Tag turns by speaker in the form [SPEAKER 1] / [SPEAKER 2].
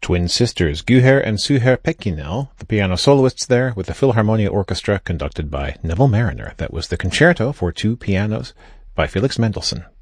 [SPEAKER 1] twin sisters Guher and Suher Pekinel, the piano soloists there, with the Philharmonia Orchestra conducted by Neville Marriner. That was the Concerto for Two Pianos by Felix Mendelssohn.